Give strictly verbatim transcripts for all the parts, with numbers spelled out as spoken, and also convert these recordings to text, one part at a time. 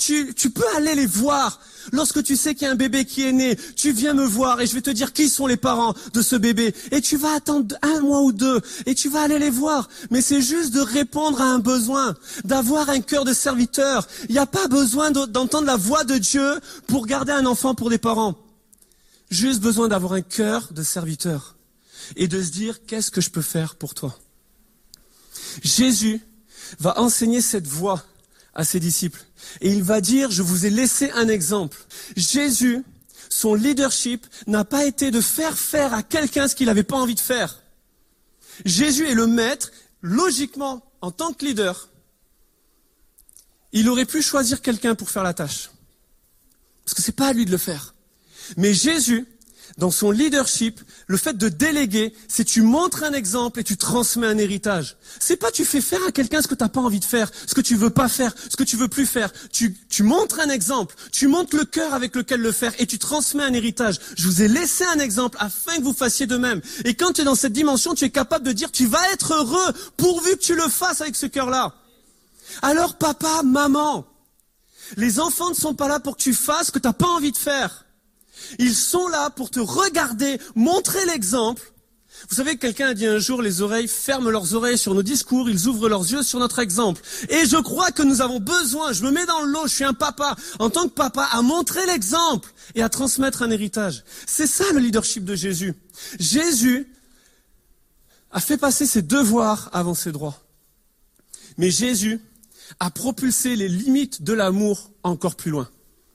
Tu, tu peux aller les voir. Lorsque tu sais qu'il y a un bébé qui est né, tu viens me voir et je vais te dire qui sont les parents de ce bébé. Et tu vas attendre un mois ou deux et tu vas aller les voir. Mais c'est juste de répondre à un besoin, d'avoir un cœur de serviteur. Il n'y a pas besoin d'entendre la voix de Dieu pour garder un enfant pour des parents. Juste besoin d'avoir un cœur de serviteur et de se dire qu'est-ce que je peux faire pour toi. Jésus va enseigner cette voie à ses disciples. Et il va dire, je vous ai laissé un exemple. Jésus, son leadership n'a pas été de faire faire à quelqu'un ce qu'il n'avait pas envie de faire. Jésus est le maître, logiquement, en tant que leader. Il aurait pu choisir quelqu'un pour faire la tâche. Parce que c'est pas à lui de le faire. Mais Jésus, dans son leadership, le fait de déléguer, c'est tu montres un exemple et tu transmets un héritage. C'est pas tu fais faire à quelqu'un ce que tu n'as pas envie de faire, ce que tu veux pas faire, ce que tu veux plus faire. Tu, tu montres un exemple, tu montres le cœur avec lequel le faire et tu transmets un héritage. Je vous ai laissé un exemple afin que vous fassiez de même. Et quand tu es dans cette dimension, tu es capable de dire tu vas être heureux pourvu que tu le fasses avec ce cœur-là. Alors papa, maman, les enfants ne sont pas là pour que tu fasses ce que tu n'as pas envie de faire. Ils sont là pour te regarder, montrer l'exemple. Vous savez, quelqu'un a dit un jour, les oreilles ferment leurs oreilles sur nos discours, ils ouvrent leurs yeux sur notre exemple. Et je crois que nous avons besoin, je me mets dans le lot, je suis un papa, en tant que papa, à montrer l'exemple et à transmettre un héritage. C'est ça le leadership de Jésus. Jésus a fait passer ses devoirs avant ses droits. Mais Jésus a propulsé les limites de l'amour encore plus loin.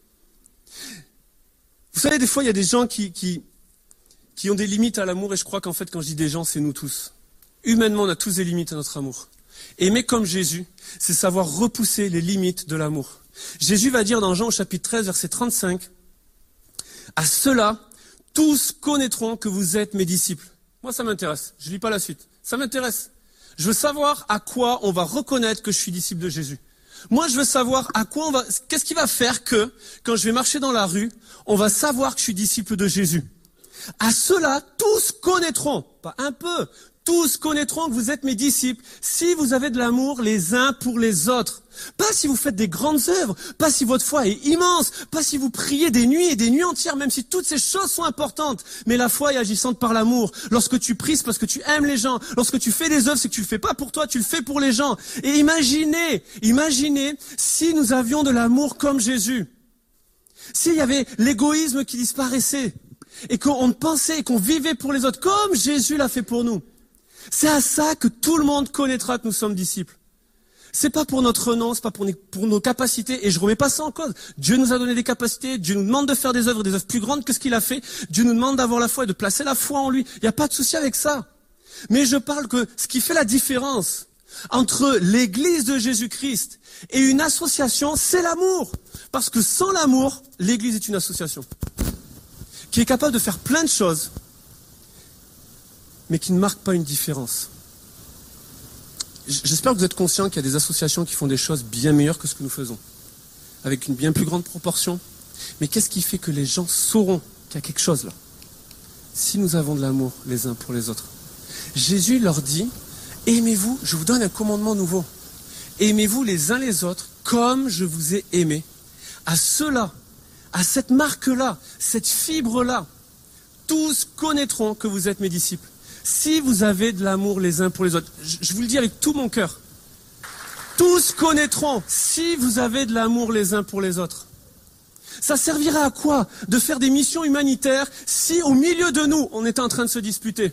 Vous savez, des fois, il y a des gens qui, qui, qui ont des limites à l'amour, et je crois qu'en fait, quand je dis des gens, c'est nous tous. Humainement, on a tous des limites à notre amour. Aimer comme Jésus, c'est savoir repousser les limites de l'amour. Jésus va dire dans Jean au chapitre treize, verset trente-cinq, « À ceux-là, tous connaîtront que vous êtes mes disciples. » Moi, ça m'intéresse. Je lis pas la suite. Ça m'intéresse. Je veux savoir à quoi on va reconnaître que je suis disciple de Jésus. Moi, je veux savoir à quoi on va, qu'est-ce qui va faire que, quand je vais marcher dans la rue, on va savoir que je suis disciple de Jésus. À ceux-là, tous connaîtront, pas un peu, tous connaîtront que vous êtes mes disciples si vous avez de l'amour les uns pour les autres. Pas si vous faites des grandes œuvres, pas si votre foi est immense, pas si vous priez des nuits et des nuits entières, même si toutes ces choses sont importantes. Mais la foi est agissante par l'amour. Lorsque tu pries, c'est parce que tu aimes les gens. Lorsque tu fais des œuvres, c'est que tu le fais pas pour toi, tu le fais pour les gens. Et imaginez, imaginez si nous avions de l'amour comme Jésus. S'il y avait l'égoïsme qui disparaissait et qu'on pensait et qu'on vivait pour les autres comme Jésus l'a fait pour nous. C'est à ça que tout le monde connaîtra que nous sommes disciples. C'est pas pour notre nom, c'est pas pour nos, pour nos capacités, et je remets pas ça en cause. Dieu nous a donné des capacités, Dieu nous demande de faire des œuvres, des œuvres plus grandes que ce qu'il a fait. Dieu nous demande d'avoir la foi et de placer la foi en lui. Il n'y a pas de souci avec ça. Mais je parle que ce qui fait la différence entre l'église de Jésus-Christ et une association, c'est l'amour. Parce que sans l'amour, l'église est une association qui est capable de faire plein de choses, mais qui ne marque pas une différence. J'espère que vous êtes conscients qu'il y a des associations qui font des choses bien meilleures que ce que nous faisons, avec une bien plus grande proportion. Mais qu'est-ce qui fait que les gens sauront qu'il y a quelque chose là? Si nous avons de l'amour les uns pour les autres. Jésus leur dit, aimez-vous, je vous donne un commandement nouveau. Aimez-vous les uns les autres comme je vous ai aimé. À ceux-là, à cette marque-là, cette fibre-là, tous connaîtront que vous êtes mes disciples. Si vous avez de l'amour les uns pour les autres, je vous le dis avec tout mon cœur, tous connaîtront si vous avez de l'amour les uns pour les autres. Ça servira à quoi de faire des missions humanitaires si au milieu de nous, on est en train de se disputer?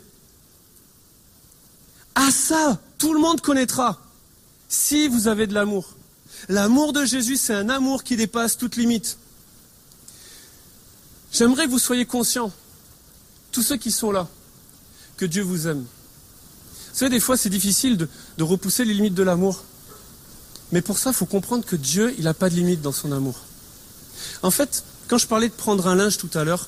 À ça, tout le monde connaîtra si vous avez de l'amour. L'amour de Jésus, c'est un amour qui dépasse toute limite. J'aimerais que vous soyez conscients, tous ceux qui sont là, que Dieu vous aime. Vous savez, des fois, c'est difficile de, de repousser les limites de l'amour. Mais pour ça, il faut comprendre que Dieu, il n'a pas de limite dans son amour. En fait, quand je parlais de prendre un linge tout à l'heure,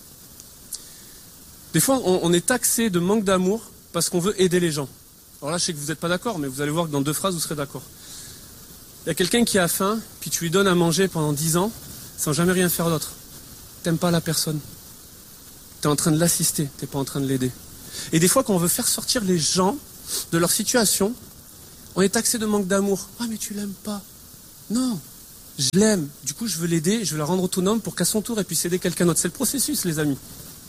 des fois, on, on est taxé de manque d'amour parce qu'on veut aider les gens. Alors là, je sais que vous n'êtes pas d'accord, mais vous allez voir que dans deux phrases, vous serez d'accord. Il y a quelqu'un qui a faim, puis tu lui donnes à manger pendant dix ans, sans jamais rien faire d'autre. T'aimes pas la personne. Tu es en train de l'assister, tu n'es pas en train de l'aider. Et des fois, quand on veut faire sortir les gens de leur situation, on est taxé de manque d'amour. Ah, mais tu l'aimes pas. Non. Je l'aime, du coup je veux l'aider, je veux la rendre autonome pour qu'à son tour elle puisse aider quelqu'un d'autre. C'est le processus, les amis.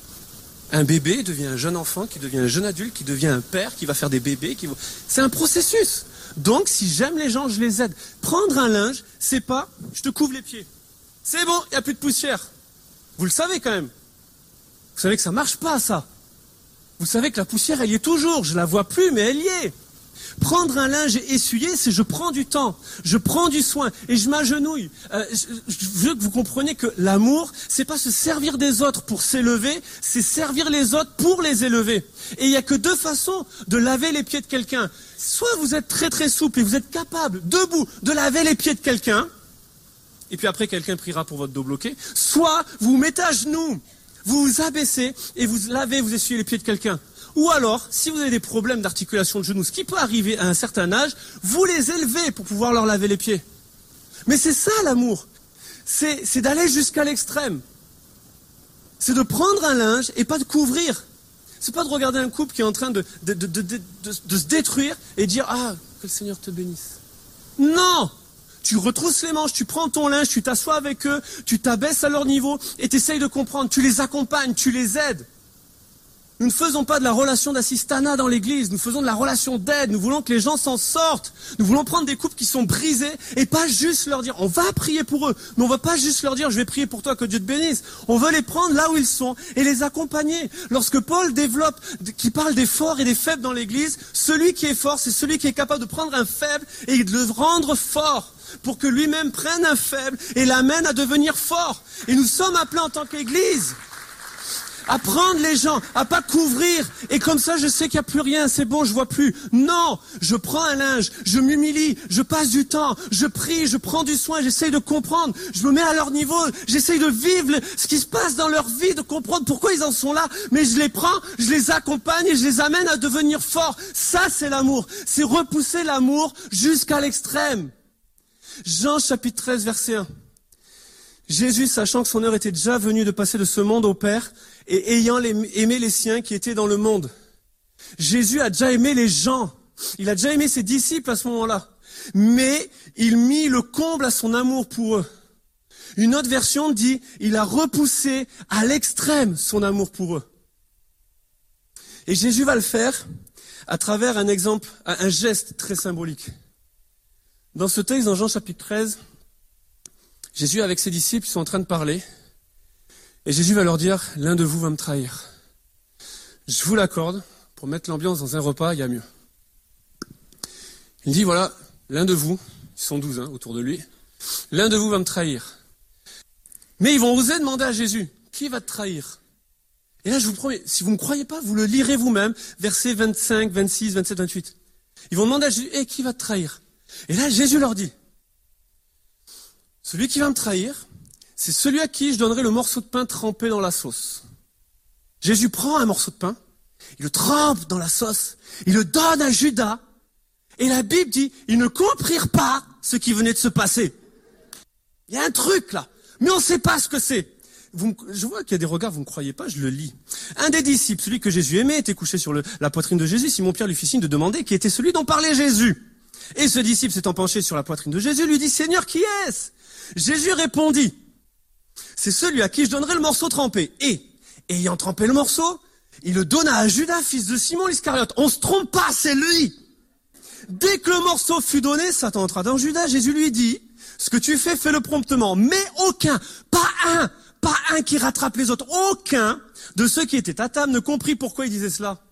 Un bébé devient un jeune enfant, qui devient un jeune adulte, qui devient un père, qui va faire des bébés. Qui va... C'est un processus. Donc si j'aime les gens, je les aide. Prendre un linge, c'est pas je te couvre les pieds. C'est bon, il n'y a plus de poussière. Vous le savez quand même. Vous savez que ça marche pas, ça. Vous savez que la poussière, elle y est toujours. Je la vois plus, mais elle y est. Prendre un linge et essuyer, c'est je prends du temps, je prends du soin et je m'agenouille. Euh, je, je veux que vous compreniez que l'amour, c'est pas se servir des autres pour s'élever, c'est servir les autres pour les élever. Et il y a que deux façons de laver les pieds de quelqu'un. Soit vous êtes très très souple et vous êtes capable, debout, de laver les pieds de quelqu'un, et puis après quelqu'un priera pour votre dos bloqué. Soit vous vous mettez à genoux, vous vous abaissez et vous lavez, vous essuyez les pieds de quelqu'un. Ou alors, si vous avez des problèmes d'articulation de genoux, ce qui peut arriver à un certain âge, vous les élevez pour pouvoir leur laver les pieds. Mais c'est ça l'amour. C'est, c'est d'aller jusqu'à l'extrême. C'est de prendre un linge et pas de couvrir. C'est pas de regarder un couple qui est en train de, de, de, de, de, de, de se détruire et dire « Ah, que le Seigneur te bénisse ». Non! Tu retrousses les manches, tu prends ton linge, tu t'assois avec eux, tu t'abaisses à leur niveau et tu essayes de comprendre. Tu les accompagnes, tu les aides. Nous ne faisons pas de la relation d'assistanat dans l'église, nous faisons de la relation d'aide, nous voulons que les gens s'en sortent. Nous voulons prendre des couples qui sont brisés et pas juste leur dire, on va prier pour eux, mais on ne va pas juste leur dire, je vais prier pour toi, que Dieu te bénisse. On veut les prendre là où ils sont et les accompagner. Lorsque Paul développe, qui parle des forts et des faibles dans l'église, celui qui est fort, c'est celui qui est capable de prendre un faible et de le rendre fort, pour que lui-même prenne un faible et l'amène à devenir fort. Et nous sommes appelés en tant qu'église à prendre les gens, à pas couvrir, et comme ça je sais qu'il n'y a plus rien, c'est bon, je vois plus. Non, je prends un linge, je m'humilie, je passe du temps, je prie, je prends du soin, j'essaye de comprendre, je me mets à leur niveau, j'essaye de vivre ce qui se passe dans leur vie, de comprendre pourquoi ils en sont là, mais je les prends, je les accompagne et je les amène à devenir forts. Ça c'est l'amour, c'est repousser l'amour jusqu'à l'extrême. Jean chapitre treize verset un. Jésus, sachant que son heure était déjà venue de passer de ce monde au Père, et ayant aimé les siens qui étaient dans le monde. Jésus a déjà aimé les gens. Il a déjà aimé ses disciples à ce moment-là. Mais il mit le comble à son amour pour eux. Une autre version dit, il a repoussé à l'extrême son amour pour eux. Et Jésus va le faire à travers un exemple, un geste très symbolique. Dans ce texte, dans Jean chapitre treize, Jésus avec ses disciples, ils sont en train de parler. Et Jésus va leur dire, l'un de vous va me trahir. Je vous l'accorde, pour mettre l'ambiance dans un repas, il y a mieux. Il dit, voilà, l'un de vous, ils sont douze hein, autour de lui, l'un de vous va me trahir. Mais ils vont oser demander à Jésus, qui va te trahir? Et là, je vous promets, si vous ne me croyez pas, vous le lirez vous-même, versets vingt-cinq, vingt-six, vingt-sept, vingt-huit. Ils vont demander à Jésus, eh, qui va te trahir? Et là, Jésus leur dit, celui qui va me trahir, c'est celui à qui je donnerai le morceau de pain trempé dans la sauce. Jésus prend un morceau de pain, il le trempe dans la sauce, il le donne à Judas, et la Bible dit, ils ne comprirent pas ce qui venait de se passer. Il y a un truc là, mais on ne sait pas ce que c'est. Vous, je vois qu'il y a des regards, vous ne me croyez pas, je le lis. Un des disciples, celui que Jésus aimait, était couché sur le, la poitrine de Jésus. Simon-Pierre lui fit signe de demander qui était celui dont parlait Jésus. Et ce disciple s'étant penché sur la poitrine de Jésus, lui dit, Seigneur, qui est-ce? Jésus répondit, c'est celui à qui je donnerai le morceau trempé. Et, ayant trempé le morceau, il le donna à Judas, fils de Simon l'Iscariote. On se trompe pas, c'est lui. Dès que le morceau fut donné, Satan entra dans Judas. Jésus lui dit, ce que tu fais, fais-le promptement. Mais aucun, pas un, pas un qui rattrape les autres, aucun de ceux qui étaient à table ne comprit pourquoi il disait cela.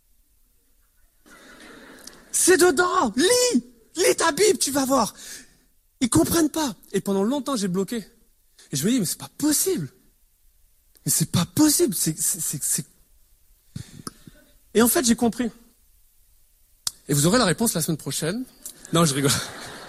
C'est dedans, lis, lis ta Bible, tu vas voir. Ils comprennent pas. Et pendant longtemps, j'ai bloqué. Et je me dis, mais c'est pas possible. Mais c'est pas possible. C'est, c'est, c'est, c'est... Et en fait, j'ai compris. Et vous aurez la réponse la semaine prochaine. Non, je rigole.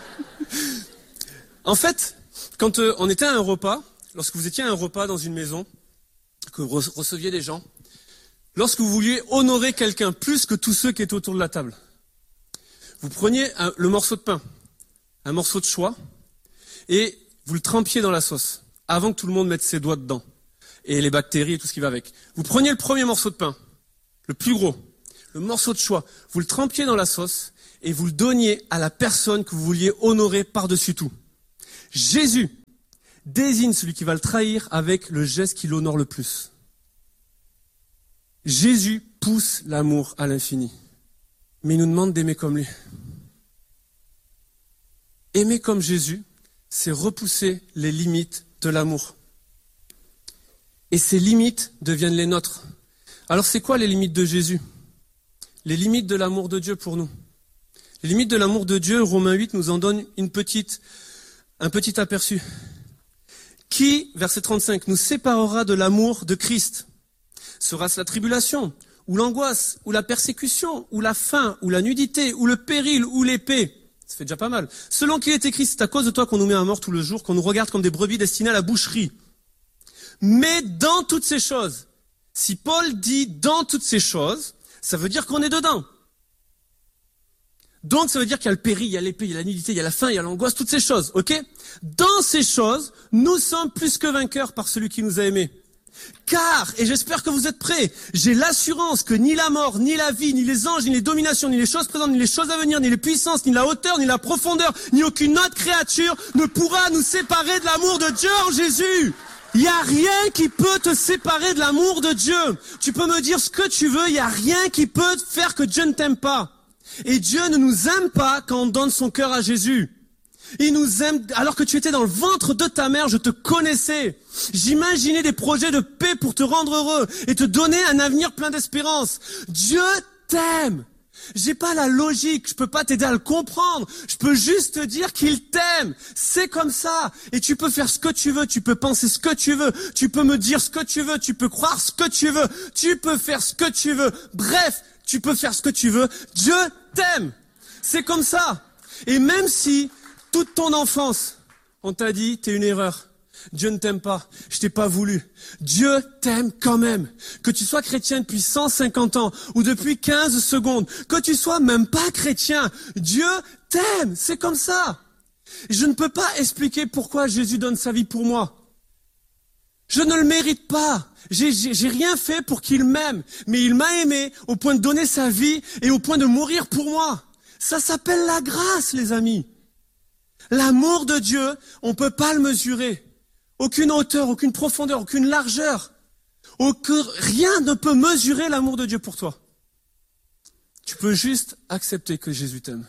En fait, quand euh, on était à un repas, lorsque vous étiez à un repas dans une maison, que vous receviez des gens, lorsque vous vouliez honorer quelqu'un plus que tous ceux qui étaient autour de la table, vous preniez un, le morceau de pain, un morceau de choix, et vous le trempiez dans la sauce, avant que tout le monde mette ses doigts dedans, et les bactéries et tout ce qui va avec. Vous preniez le premier morceau de pain, le plus gros, le morceau de choix, vous le trempiez dans la sauce, et vous le donniez à la personne que vous vouliez honorer par-dessus tout. Jésus désigne celui qui va le trahir avec le geste qui l'honore le plus. Jésus pousse l'amour à l'infini, mais il nous demande d'aimer comme lui. Aimer comme Jésus, c'est repousser les limites de l'amour. Et ces limites deviennent les nôtres. Alors c'est quoi les limites de Jésus? Les limites de l'amour de Dieu pour nous. Les limites de l'amour de Dieu, Romains huit nous en donne une petite, un petit aperçu. Qui, verset trente-cinq, nous séparera de l'amour de Christ? Sera-ce la tribulation, ou l'angoisse, ou la persécution, ou la faim, ou la nudité, ou le péril, ou l'épée? Ça fait déjà pas mal. Selon qu'il est écrit, c'est à cause de toi qu'on nous met à mort tout le jour, qu'on nous regarde comme des brebis destinées à la boucherie. Mais dans toutes ces choses, si Paul dit dans toutes ces choses, ça veut dire qu'on est dedans. Donc ça veut dire qu'il y a le péril, il y a l'épée, il y a la nudité, il y a la faim, il y a l'angoisse, toutes ces choses, ok? Dans ces choses, nous sommes plus que vainqueurs par celui qui nous a aimés. Car, et j'espère que vous êtes prêts, j'ai l'assurance que ni la mort, ni la vie, ni les anges, ni les dominations, ni les choses présentes, ni les choses à venir, ni les puissances, ni la hauteur, ni la profondeur, ni aucune autre créature ne pourra nous séparer de l'amour de Dieu en Jésus. Il n'y a rien qui peut te séparer de l'amour de Dieu. Tu peux me dire ce que tu veux, il n'y a rien qui peut faire que Dieu ne t'aime pas. Et Dieu ne nous aime pas quand on donne son cœur à Jésus. Il nous aime, alors que tu étais dans le ventre de ta mère, je te connaissais. J'imaginais des projets de paix pour te rendre heureux et te donner un avenir plein d'espérance. Dieu t'aime. J'ai pas la logique, je peux pas t'aider à le comprendre. Je peux juste te dire qu'il t'aime. C'est comme ça. Et tu peux faire ce que tu veux, tu peux penser ce que tu veux, tu peux me dire ce que tu veux, tu peux croire ce que tu veux, tu peux faire ce que tu veux. Bref, tu peux faire ce que tu veux. Dieu t'aime. C'est comme ça. Et même si toute ton enfance, on t'a dit, t'es une erreur. Dieu ne t'aime pas, je t'ai pas voulu. Dieu t'aime quand même. Que tu sois chrétien depuis cent cinquante ans ou depuis quinze secondes, que tu sois même pas chrétien, Dieu t'aime, c'est comme ça. Je ne peux pas expliquer pourquoi Jésus donne sa vie pour moi. Je ne le mérite pas. J'ai, j'ai, j'ai rien fait pour qu'il m'aime, mais il m'a aimé au point de donner sa vie et au point de mourir pour moi. Ça s'appelle la grâce, les amis. L'amour de Dieu, on peut pas le mesurer. Aucune hauteur, aucune profondeur, aucune largeur. Aucun, rien ne peut mesurer l'amour de Dieu pour toi. Tu peux juste accepter que Jésus t'aime.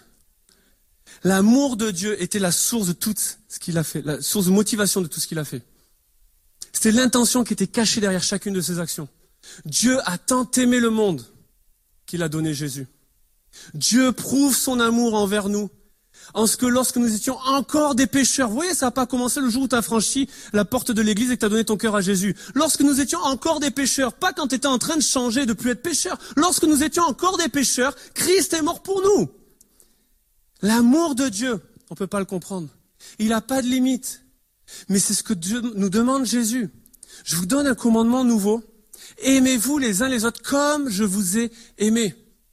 L'amour de Dieu était la source de tout ce qu'il a fait, la source de motivation de tout ce qu'il a fait. C'était l'intention qui était cachée derrière chacune de ses actions. Dieu a tant aimé le monde qu'il a donné Jésus. Dieu prouve son amour envers nous en ce que lorsque nous étions encore des pécheurs, vous voyez, ça n'a pas commencé le jour où tu as franchi la porte de l'église et que tu as donné ton cœur à Jésus. Lorsque nous étions encore des pécheurs, pas quand tu étais en train de changer, de plus être pécheur. Lorsque nous étions encore des pécheurs, Christ est mort pour nous. L'amour de Dieu, on ne peut pas le comprendre. Il n'a pas de limite. Mais c'est ce que Dieu nous demande Jésus. Je vous donne un commandement nouveau. Aimez-vous les uns les autres comme je vous ai aimé.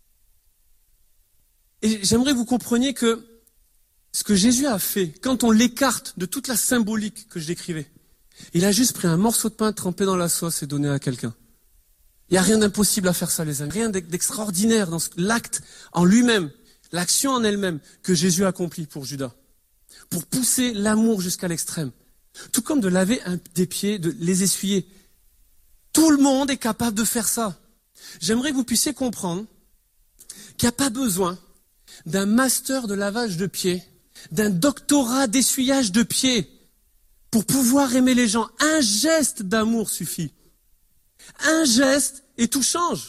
Et j'aimerais que vous compreniez que ce que Jésus a fait, quand on l'écarte de toute la symbolique que je décrivais, il a juste pris un morceau de pain trempé dans la sauce et donné à quelqu'un. Il n'y a rien d'impossible à faire ça, les amis. Rien d'extraordinaire dans l'acte en lui-même, l'action en elle-même que Jésus a accompli pour Judas. Pour pousser l'amour jusqu'à l'extrême. Tout comme de laver un, des pieds, de les essuyer. Tout le monde est capable de faire ça. J'aimerais que vous puissiez comprendre qu'il n'y a pas besoin d'un master de lavage de pieds, d'un doctorat d'essuyage de pieds pour pouvoir aimer les gens. Un geste d'amour suffit. Un geste et tout change.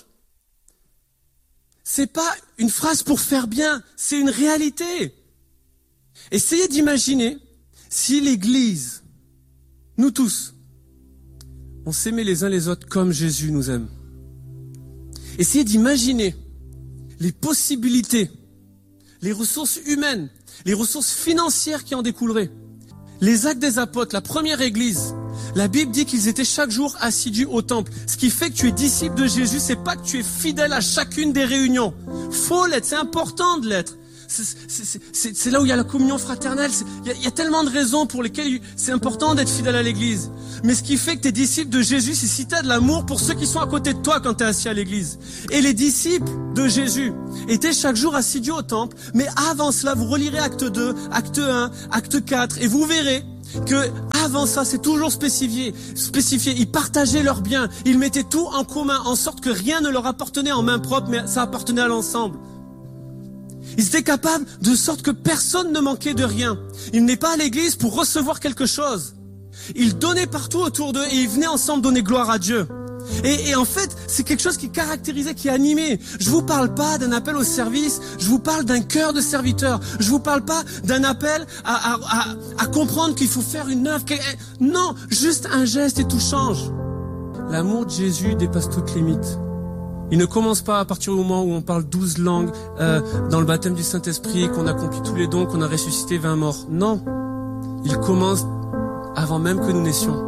C'est pas une phrase pour faire bien, c'est une réalité. Essayez d'imaginer si l'Église, nous tous, on s'aimait les uns les autres comme Jésus nous aime. Essayez d'imaginer les possibilités, les ressources humaines, les ressources financières qui en découleraient. Les actes des apôtres, la première église, la Bible dit qu'ils étaient chaque jour assidus au temple. Ce qui fait que tu es disciple de Jésus, c'est pas que tu es fidèle à chacune des réunions. Faut l'être, c'est important de l'être. C'est, c'est, c'est, c'est là où il y a la communion fraternelle. Il y, a, il y a tellement de raisons pour lesquelles c'est important d'être fidèle à l'église. Mais ce qui fait que tu es disciple de Jésus, c'est si tu as de l'amour pour ceux qui sont à côté de toi quand tu es assis à l'église. Et les disciples de Jésus étaient chaque jour assidus au temple. Mais avant cela, vous relirez acte deux, acte un, acte quatre, et vous verrez que avant ça, c'est toujours spécifié, spécifié. Ils partageaient leurs biens, ils mettaient tout en commun, en sorte que rien ne leur appartenait en main propre, mais ça appartenait à l'ensemble. Ils étaient capables de sorte que personne ne manquait de rien. Ils venaient pas à l'église pour recevoir quelque chose. Ils donnaient partout autour d'eux et ils venaient ensemble donner gloire à Dieu. Et, et en fait, c'est quelque chose qui caractérisait, qui animait. Je vous parle pas d'un appel au service, je vous parle d'un cœur de serviteur. Je vous parle pas d'un appel à, à, à, à comprendre qu'il faut faire une œuvre. Non, juste un geste et tout change. L'amour de Jésus dépasse toute limite. Il ne commence pas à partir du moment où on parle douze langues, euh, dans le baptême du Saint-Esprit, qu'on accomplit tous les dons, qu'on a ressuscité vingt morts. Non, il commence avant même que nous naissions.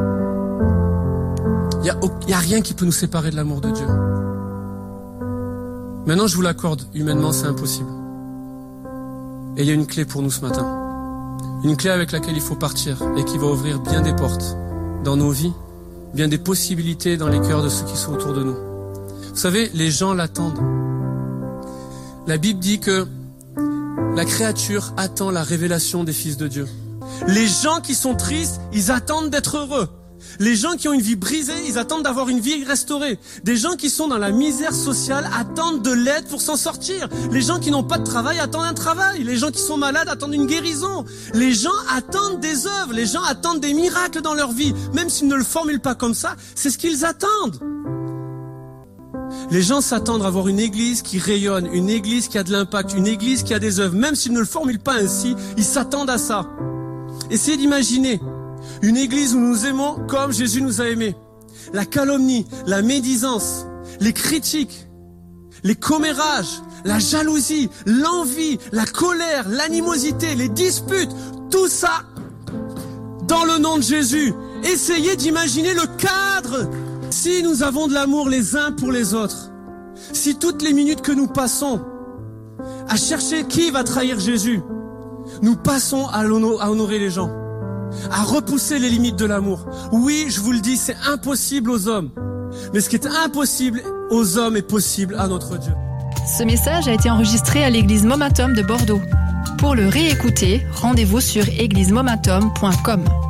Il y a, y a rien qui peut nous séparer de l'amour de Dieu. Maintenant, je vous l'accorde, humainement, c'est impossible. Et il y a une clé pour nous ce matin. Une clé avec laquelle il faut partir et qui va ouvrir bien des portes dans nos vies, bien des possibilités dans les cœurs de ceux qui sont autour de nous. Vous savez, les gens l'attendent. La Bible dit que la créature attend la révélation des fils de Dieu. Les gens qui sont tristes, ils attendent d'être heureux. Les gens qui ont une vie brisée, ils attendent d'avoir une vie restaurée. Des gens qui sont dans la misère sociale attendent de l'aide pour s'en sortir. Les gens qui n'ont pas de travail attendent un travail. Les gens qui sont malades attendent une guérison. Les gens attendent des œuvres. Les gens attendent des miracles dans leur vie. Même s'ils ne le formulent pas comme ça, c'est ce qu'ils attendent. Les gens s'attendent à avoir une église qui rayonne, une église qui a de l'impact, une église qui a des œuvres. Même s'ils ne le formulent pas ainsi, ils s'attendent à ça. Essayez d'imaginer une église où nous aimons comme Jésus nous a aimés. La calomnie, la médisance, les critiques, les commérages, la jalousie, l'envie, la colère, l'animosité, les disputes, tout ça dans le nom de Jésus. Essayez d'imaginer le cadre. Si nous avons de l'amour les uns pour les autres, si toutes les minutes que nous passons à chercher qui va trahir Jésus, nous passons à honorer les gens, à repousser les limites de l'amour. Oui, je vous le dis, c'est impossible aux hommes. Mais ce qui est impossible aux hommes est possible à notre Dieu. Ce message a été enregistré à l'église Momentum de Bordeaux. Pour le réécouter, rendez-vous sur église momentum point com.